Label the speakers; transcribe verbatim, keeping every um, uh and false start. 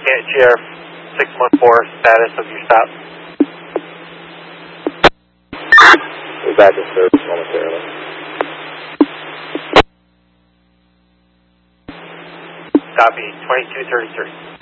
Speaker 1: G R six one four, status of your stop.
Speaker 2: We're back in service momentarily.
Speaker 1: Copy, twenty-two thirty-three.